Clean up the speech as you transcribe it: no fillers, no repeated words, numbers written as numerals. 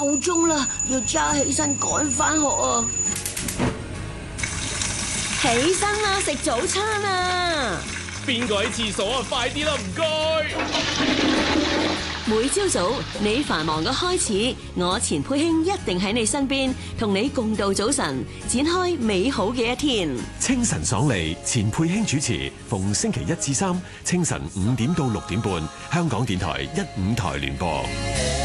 夠鐘啦，要揸起身趕返學啊！起身啦，食早餐啊！ 邊個喺廁所啊？快啲啦，唔該！ 每朝早你繁忙嘅開始，我錢佩卿一定喺你身邊，同你共度早晨，展開美好嘅一天。 清晨爽利，錢佩卿主持，逢星期1至3清晨5點到6點半，香港電台15台聯播。